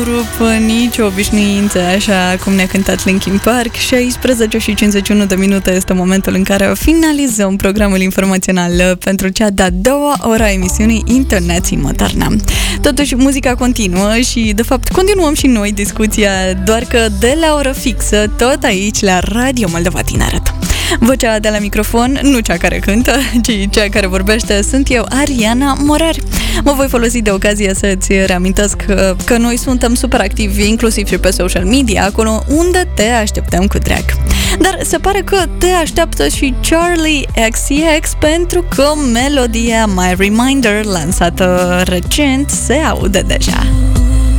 nu rup nicio obișnuință, așa cum ne-a cântat Linkin Park. 16:51 este momentul în care finalizăm programul informațional pentru cea de-a doua ora a emisiunii Intonații Moderne. Totuși, muzica continuă și, de fapt, continuăm și noi discuția, doar că de la oră fixă, tot aici, la Radio Moldova Tineret. Vocea de la microfon, nu cea care cântă, ci cea care vorbește, sunt eu, Ariana Morari. Mă voi folosi de ocazie să-ți reamintesc că noi suntem super activi, inclusiv și pe social media, acolo unde te așteptăm cu drag. Dar se pare că te așteaptă și Charli XCX, pentru că melodia My Reminder, lansată recent, se aude deja.